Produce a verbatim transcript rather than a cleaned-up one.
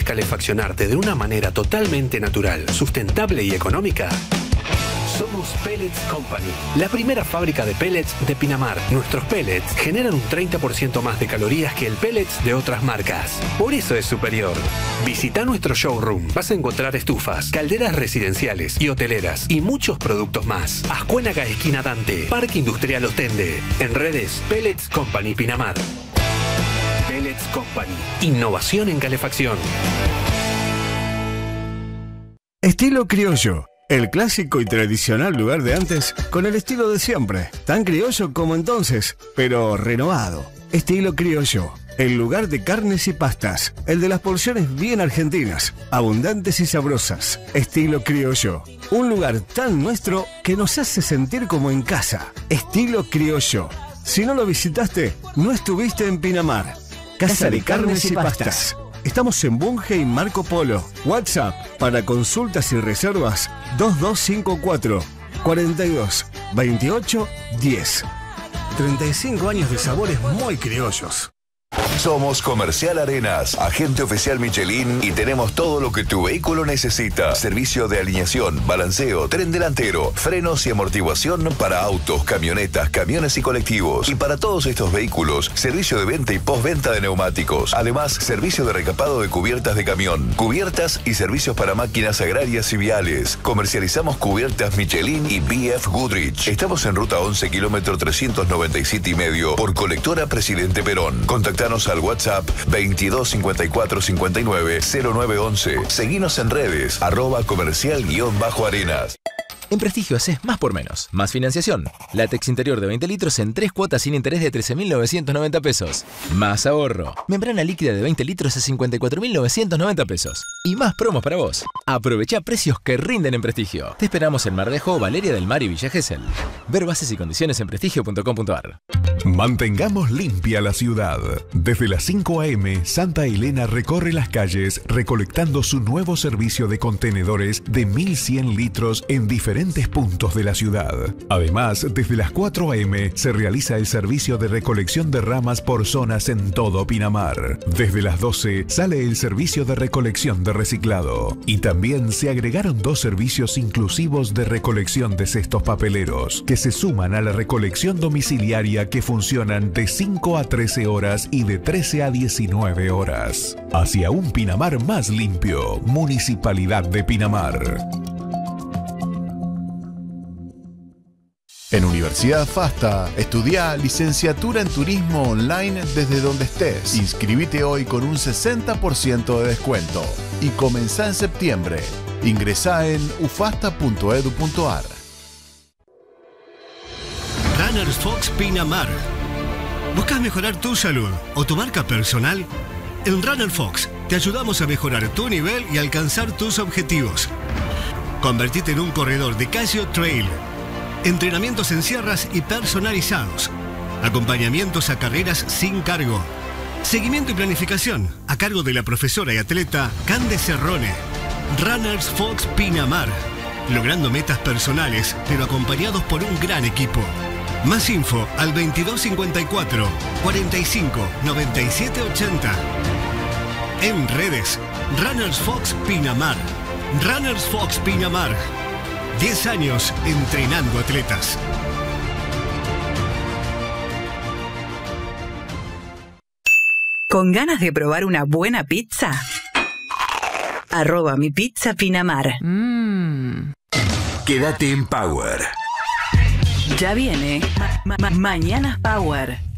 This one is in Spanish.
calefaccionarte de una manera totalmente natural, sustentable y económica? Somos Pellets Company, la primera fábrica de pellets de Pinamar. Nuestros pellets generan un treinta por ciento más de calorías que el pellets de otras marcas. Por eso es superior. Visita nuestro showroom. Vas a encontrar estufas, calderas residenciales y hoteleras y muchos productos más. Ascuénaga, esquina Dante, Parque Industrial Ostende. En redes, Pellets Company Pinamar. Pellets Company. Innovación en calefacción. Estilo criollo. El clásico y tradicional lugar de antes con el estilo de siempre. Tan criollo como entonces, pero renovado. Estilo criollo. El lugar de carnes y pastas. El de las porciones bien argentinas, abundantes y sabrosas. Estilo criollo. Un lugar tan nuestro que nos hace sentir como en casa. Estilo criollo. Si no lo visitaste, no estuviste en Pinamar. Casa, Casa de, de Carnes y Pastas. pastas. Estamos en Bunge y Marco Polo. WhatsApp para consultas y reservas dos dos cinco cuatro, cuatro dos, veintiocho, diez. treinta y cinco años de sabores muy criollos. Somos Comercial Arenas, agente oficial Michelin y tenemos todo lo que tu vehículo necesita. Servicio de alineación, balanceo, tren delantero, frenos y amortiguación para autos, camionetas, camiones y colectivos. Y para todos estos vehículos, servicio de venta y postventa de neumáticos. Además, servicio de recapado de cubiertas de camión, cubiertas y servicios para máquinas agrarias y viales. Comercializamos cubiertas Michelin y B F Goodrich. Estamos en ruta once, kilómetro trescientos noventa y siete y medio por colectora Presidente Perón. Contactanos al WhatsApp veintidós cincuenta y cuatro cincuenta y nueve cero nueve once. Seguinos en redes, arroba comercial guión bajo arenas. En Prestigio haces más por menos. Más financiación. Látex interior de veinte litros en tres cuotas sin interés de trece mil novecientos noventa pesos. Más ahorro. Membrana líquida de veinte litros a cincuenta y cuatro mil novecientos noventa pesos. Y más promos para vos. Aprovecha precios que rinden en Prestigio. Te esperamos en Mardejo, Valeria del Mar y Villa Gesell. Ver bases y condiciones en prestigio punto com punto ar. Mantengamos limpia la ciudad. Desde las cinco a eme, Santa Elena recorre las calles recolectando su nuevo servicio de contenedores de mil cien litros en diferentes puntos de la ciudad. Además, desde las cuatro a eme se realiza el servicio de recolección de ramas por zonas en todo Pinamar. Desde las doce sale el servicio de recolección de reciclado. Y también se agregaron dos servicios inclusivos de recolección de cestos papeleros, que se suman a la recolección domiciliaria que funcionan de cinco a trece horas y de trece a diecinueve horas. Hacia un Pinamar más limpio. Municipalidad de Pinamar. En Universidad FASTA, estudia licenciatura en turismo online desde donde estés. Inscribite hoy con un sesenta por ciento de descuento y comenzá en septiembre. Ingresá en ufasta punto edu punto ar. Runners Fox Pinamar. ¿Buscas mejorar tu salud o tu marca personal? En Runner Fox te ayudamos a mejorar tu nivel y alcanzar tus objetivos. Convertite en un corredor de Casio Trail. Entrenamientos en sierras y personalizados. Acompañamientos a carreras sin cargo. Seguimiento y planificación a cargo de la profesora y atleta Cande Cerrone. Runners Fox Pinamar. Logrando metas personales, pero acompañados por un gran equipo. Más info al veintidós cincuenta y cuatro, cuarenta y cinco, noventa y siete ochenta. En redes, Runners Fox Pinamar. Runners Fox Pinamar. diez años entrenando atletas. ¿Con ganas de probar una buena pizza? Arroba mi pizza Pinamar. Mm. Quédate en Power. Ya viene ma ma Mañanas Power.